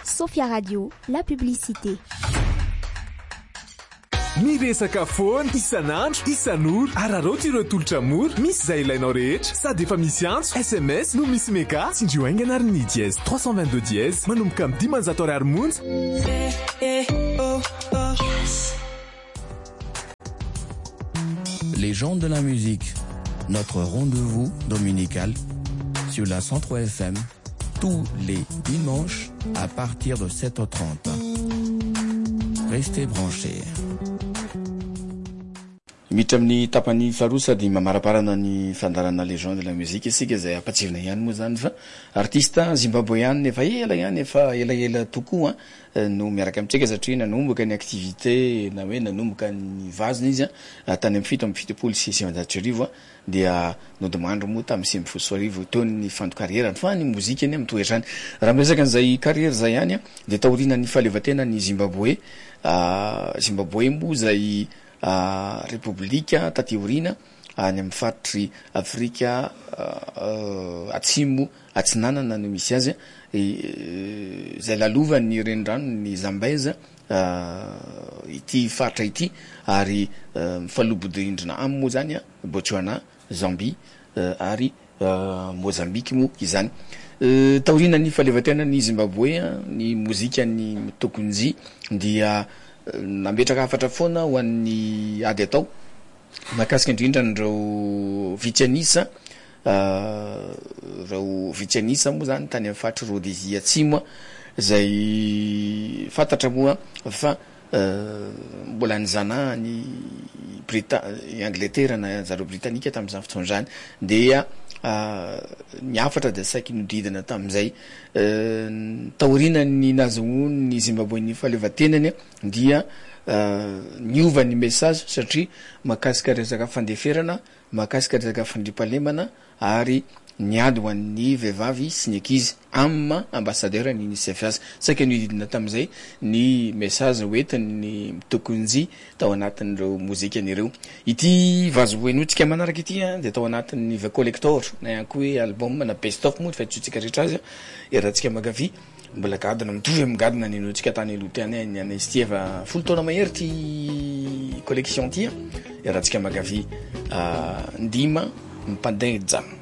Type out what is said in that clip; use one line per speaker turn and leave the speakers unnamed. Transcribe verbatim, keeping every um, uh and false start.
Sophia Radio, la publicité.
Miresaka foana isan'andro isan'olo araroty ireo tolotra mora misy izay ilainao rehetra sady efa misy antso S M S no misy meka tsindrio aingana ary ny dièse trois cent vingt-deux dièse manomboka amin'ny dimanjato ariary monja.
Les gens de la musique, notre rendez-vous dominical sur la cent trois F M tous les dimanches à partir de sept heures trente. Restez branchés.
Mitra amin'ny tapany faharoa sady mamaraparana ny fandarana légende de la musique isika izay apatsirina ihany moa zany fa artista zimbabwean efa ela ihany efa elaela tokoa no miaraka amintsika satria nanomboka ny activité na hoe nanomboka ny vazina izy tany amin'ny fito amin'ny fitopolo sy sivanjato arivo dia nodimandro moa tamin'ny sivy folo sy arivo teo ny fando carrière fa ny mozika ny amin'ny toerany raha miresaka an'izay carrière zay ihany dia taorina ny fahaleovatena ny Zimbabwe Zimbabwe moa zay Uh, Republika tatiorina any amin'ny faritry Afrika uh, uh, atsimo atsinanana no misy azy e, zay lalovany renirano ny Zambeza uh, ity faritra ity ary mifalobodindrina uh, ammo zany Botswana, Zambie uh, ary uh, Mozambique mo izany uh, taorina ny fahaleovatena ny Zimbabwe ny mozika ny tokonji dia nametraka afatra foana ho an'ny ady atao makasika indrindra nireo vitianisa reo vitianisa moa zany tany amin'ny faritry Rhodesia atsimo zay fantatra moa fa mbola nizana ny Brita Angleterre na zareo Britanika tamin'izany fotoana zany dia niafatra de saiky nodidina tamin'izay taorina ny nazohony ny Zimbabwe ny fahaleovatenany dia niova ny message satria makasika resaka fandeferana makasika resaka fandripalemana ary niady ho an'ny vehivavy sy ny ankizy amma ambassadeur ny UNICEF azy saika nodidina tamin'izay ny message hoentiny mitokonjy tao anatin'ireo mozika an'ireo ity vazo hoenotsika manaraka ity dia tao anatin'ny The Collector na ihany koa hoe album na best of moa faitsika rehetra azy erahantsika magavy mbola gadona mitovy amin'ny gadona ny enotsika tany aloha tany ny an'izy efa folo taona mahery ty collection ty erahantsika magavy ndima mpandeja